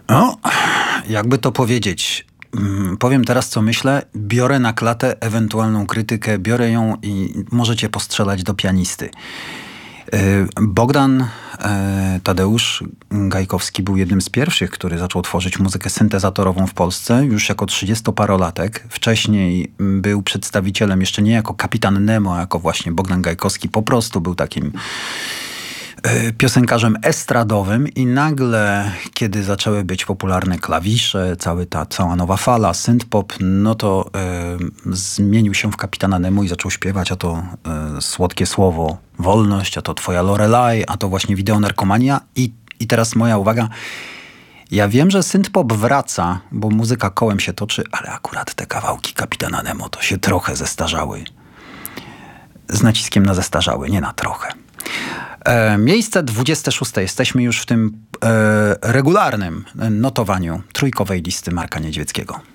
No, jakby to powiedzieć. Powiem teraz, co myślę. Biorę na klatę ewentualną krytykę, biorę ją i możecie postrzelać do pianisty. Bogdan Tadeusz Gajkowski był jednym z pierwszych, który zaczął tworzyć muzykę syntezatorową w Polsce już jako 30-parolatek. Wcześniej był przedstawicielem jeszcze nie jako Kapitan Nemo, a jako właśnie Bogdan Gajkowski. Po prostu był takim piosenkarzem estradowym i nagle, kiedy zaczęły być popularne klawisze, cała nowa fala, synthpop, no to zmienił się w Kapitana Nemo i zaczął śpiewać, a to słodkie słowo wolność, a to twoja Lorelai, a to właśnie wideonarkomania i teraz moja uwaga. Ja wiem, że synthpop wraca, bo muzyka kołem się toczy, ale akurat te kawałki Kapitana Nemo to się trochę zestarzały. Z naciskiem na zestarzały, nie na trochę. Miejsce 26. Jesteśmy już w tym regularnym notowaniu trójkowej listy Marka Niedźwieckiego.